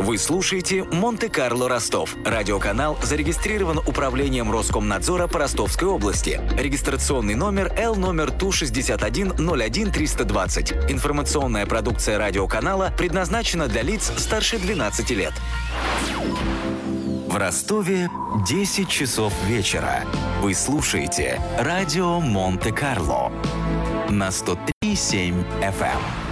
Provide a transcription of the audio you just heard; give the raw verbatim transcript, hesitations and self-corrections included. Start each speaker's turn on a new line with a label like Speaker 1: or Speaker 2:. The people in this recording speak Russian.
Speaker 1: Вы слушаете «Монте-Карло Ростов». Радиоканал зарегистрирован управлением Роскомнадзора по Ростовской области. Регистрационный номер Л номер Ту шестьдесят один ноль один триста двадцать. Информационная продукция радиоканала предназначена для лиц старше двенадцати лет. В Ростове десять часов вечера. Вы слушаете радио Монте-Карло на сто три и семь эф эм.